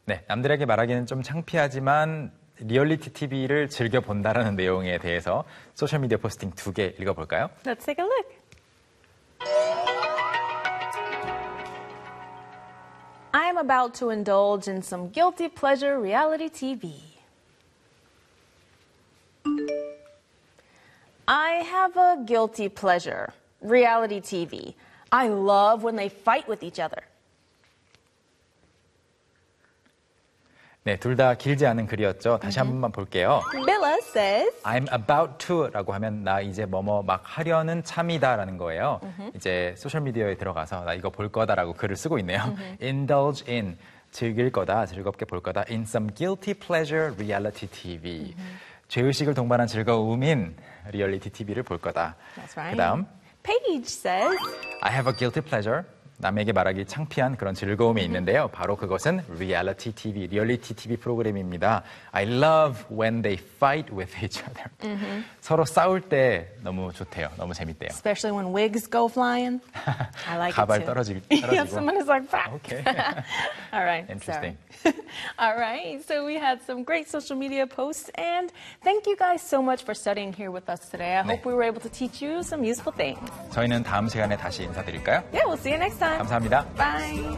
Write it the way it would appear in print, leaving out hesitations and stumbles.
네, 남들에게 말하기는 좀 창피하지만 리얼리티 TV를 즐겨 본다라는 내용에 대해서 소셜미디어 포스팅 2개 읽어볼까요? Let's take a look. I'm about to indulge in some guilty pleasure reality TV. I have a guilty pleasure. Reality TV. I love when they fight with each other. 네, 둘 다 길지 않은 글이었죠. 다시 한 번만 볼게요. Billa says, I'm about to라고 하면 나 이제 뭐뭐 막 하려는 참이다라는 거예요. 이제 소셜미디어에 들어가서 나 이거 볼 거다라고 글을 쓰고 있네요. Indulge in, 즐길 거다, 즐겁게 볼 거다. In some guilty pleasure reality TV. 죄의식을 동반한 즐거움인 리얼리티 TV를 볼 거다. That's right. 그다음 Paige says, I have a guilty pleasure. 남에게 말하기 창피한 그런 즐거움이 있는데요. 바로 그것은 reality TV, 리얼리티 TV 프로그램입니다. I love when they fight with each other. 서로 싸울 때 너무 좋대요. 너무 재밌대요. especially when wigs go flying. I like 가발 it too. 떨어지고. Yeah, someone is like, "Bah." Okay. All right. Interesting. Sorry. All right. So we had some great social media posts, and thank you guys so much for studying here with us today. I hope we were able to teach you some useful things. 저희는 다음 시간에 다시 인사드릴까요? Yeah, we'll see you next time. 감사합니다. Bye.